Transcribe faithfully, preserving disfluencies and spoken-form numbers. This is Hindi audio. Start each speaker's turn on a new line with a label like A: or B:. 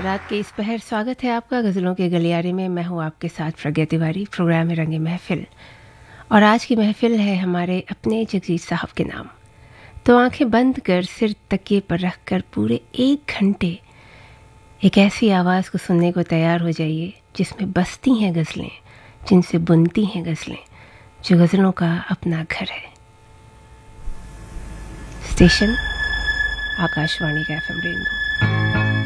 A: रात के इस पहर स्वागत है आपका गज़लों के गलियारे में। मैं हूँ आपके साथ प्रज्ञा तिवारी। प्रोग्राम है रंगे महफिल और आज की महफिल है हमारे अपने जगजीत साहब के नाम। तो आंखें बंद कर सिर तकिए पर रख कर पूरे एक घंटे एक ऐसी आवाज़ को सुनने को तैयार हो जाइए जिसमें बसती हैं गज़लें, जिनसे बुनती हैं गज़लें, जो गज़लों का अपना घर है। स्टेशन आकाशवाणी का एफ एम रेनबो।